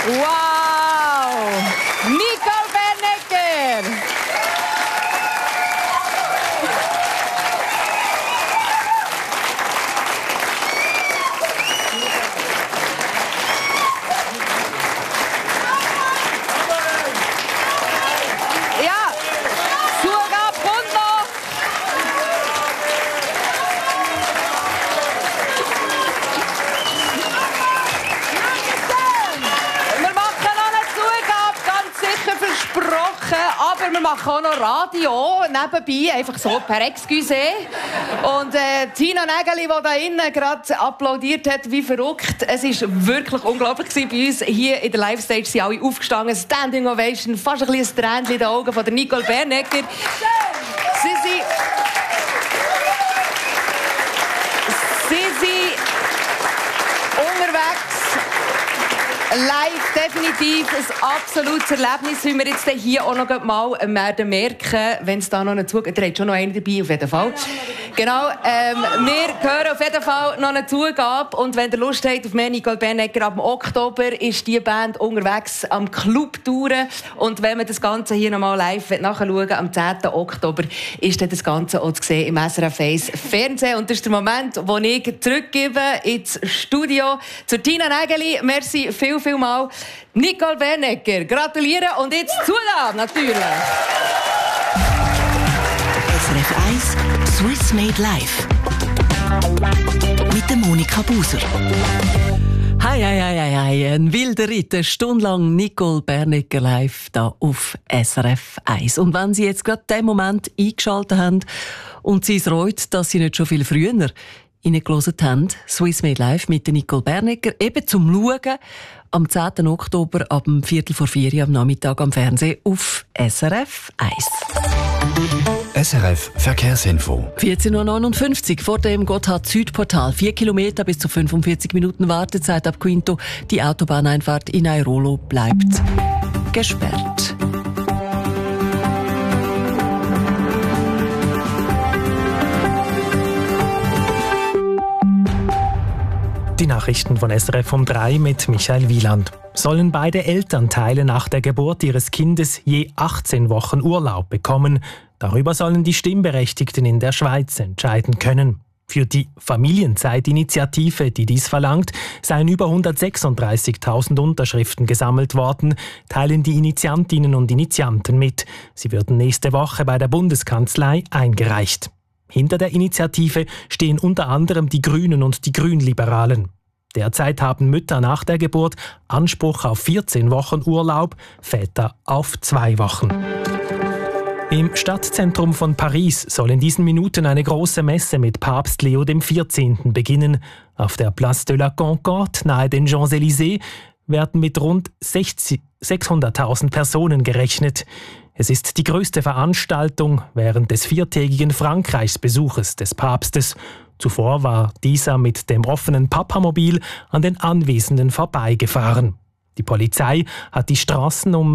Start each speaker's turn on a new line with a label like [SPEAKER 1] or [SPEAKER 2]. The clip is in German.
[SPEAKER 1] Wow! Nicole Bernecker! Ja, Zugabe kommt noch! Wir machen noch eine Zugabe, ganz sicher versprochen, aber wir machen auch noch Radio nebenbei, einfach so per Excuse. Und Tina Nägeli, die da innen gerade applaudiert hat, wie verrückt. Es war wirklich unglaublich bei uns. Hier in der Live-Stage sind alle aufgestanden, Standing Ovation, fast ein bisschen ein Tränchen in den Augen von der Nicole Bernecker. Sie sind unterwegs. Live definitiv ein absolutes Erlebnis, wie wir jetzt hier auch noch mal merken, wenn es da noch einen Zug... Ihr habt schon noch einen dabei, auf jeden Fall. Genau, wir hören auf jeden Fall noch eine Zugabe. Und wenn ihr Lust habt auf mehr Nicole Bernecker, ab Oktober ist die Band unterwegs am Club touren. Und wenn man das Ganze hier noch mal live nachschauen am 10. Oktober, ist dann das Ganze auch zu sehen im SRF 1 Fernsehen. Und das ist der Moment, wo ich zurückgebe ins Studio zu Tina Nägeli. Merci viel mal. Nicole Bernecker, gratulieren und jetzt Zugabe natürlich.
[SPEAKER 2] SRF 1 Swiss Made Live mit der Monika Buser.
[SPEAKER 3] Hey, ein wilder Ritt, eine Stunde lang Nicole Bernecker live da auf SRF 1. Und wenn Sie jetzt gerade den Moment eingeschaltet haben und Sie es reut, dass Sie nicht schon viel früher reingehört haben, Swiss Made Live mit der Nicole Bernecker, eben zum Schauen, am 10. Oktober ab 3:45 am Nachmittag am Fernsehen auf SRF 1.
[SPEAKER 4] SRF Verkehrsinfo.
[SPEAKER 3] 14:59 Uhr vor dem Gotthard-Südportal. 4 Kilometer bis zu 45 Minuten Wartezeit ab Quinto. Die Autobahneinfahrt in Airolo bleibt gesperrt.
[SPEAKER 5] Die Nachrichten von SRF um 3 mit Michael Wieland. Sollen beide Elternteile nach der Geburt ihres Kindes je 18 Wochen Urlaub bekommen? Darüber sollen die Stimmberechtigten in der Schweiz entscheiden können. Für die Familienzeitinitiative, die dies verlangt, seien über 136.000 Unterschriften gesammelt worden, teilen die Initiantinnen und Initianten mit. Sie würden nächste Woche bei der Bundeskanzlei eingereicht. Hinter der Initiative stehen unter anderem die Grünen und die Grünliberalen. Derzeit haben Mütter nach der Geburt Anspruch auf 14 Wochen Urlaub, Väter auf 2 Wochen. Im Stadtzentrum von Paris soll in diesen Minuten eine große Messe mit Papst Leo XIV. Beginnen. Auf der Place de la Concorde nahe den Champs-Élysées werden mit rund 600.000 Personen gerechnet. Es ist die größte Veranstaltung während des 4-tägigen Frankreichsbesuches des Papstes. Zuvor war dieser mit dem offenen Papamobil an den Anwesenden vorbeigefahren. Die Polizei hat die Straßen um